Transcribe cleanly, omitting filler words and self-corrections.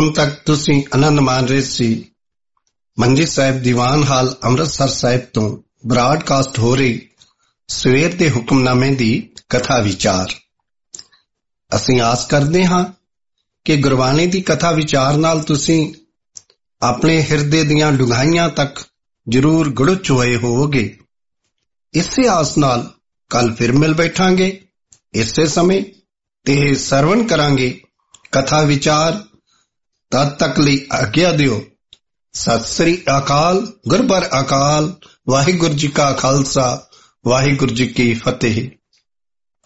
ਹੁਣ ਤੱਕ ਤੁਸੀਂ ਆਨੰਦ ਮਾਣ ਰਹੇ ਸੀ ਮੰਜੀ ਸਾਹਿਬ ਦੀਵਾਨ ਹਾਲ ਅੰਮ੍ਰਿਤਸਰ ਸਾਹਿਬ ਤੋਂ ਬਰਾਡਕਾਸਟ ਹੋ ਰਹੀ ਸਵੇਰ ਦੇ ਹੁਕਮਨਾਮੇ ਦੀ ਕਥਾ ਵਿਚਾਰ। ਅਸੀਂ ਆਸ ਕਰਦੇ ਹਾਂ ਕਿ ਗੁਰਬਾਣੀ ਦੀ ਕਥਾ ਵਿਚਾਰ ਨਾਲ ਤੁਸੀਂ ਆਪਣੇ ਹਿਰਦੇ ਦੀਆਂ ਡੂੰਘਾਈਆਂ ਤੱਕ ਜ਼ਰੂਰ ਗੁੜਚ ਹੋਏ ਹੋਵੋਗੇ। ਇਸੇ ਆਸ ਨਾਲ ਕੱਲ ਫਿਰ ਮਿਲ ਬੈਠਾਂਗੇ ਇਸੇ ਸਮੇਂ ਤੇ ਸਰਵਣ ਕਰਾਂਗੇ ਕਥਾ ਵਿਚਾਰ। ਤਦ ਤੱਕ ਲਈ ਆਗਿਆ ਦਿਓ। ਸਤਿ ਸ੍ਰੀ ਅਕਾਲ। ਗੁਰਬਰ ਅਕਾਲ। ਵਾਹਿਗੁਰੂ ਜੀ ਕਾ ਖਾਲਸਾ, ਵਾਹਿਗੁਰੂ ਜੀ ਕੀ ਫਤਿਹ।